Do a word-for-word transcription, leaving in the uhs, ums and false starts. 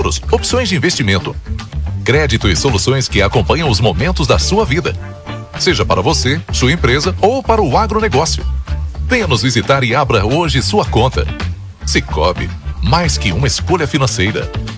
juros, opções de investimento. Crédito e soluções que acompanham os momentos da sua vida. Seja para você, sua empresa ou para o agronegócio. Venha nos visitar e abra hoje sua conta. Sicoob, mais que uma escolha financeira.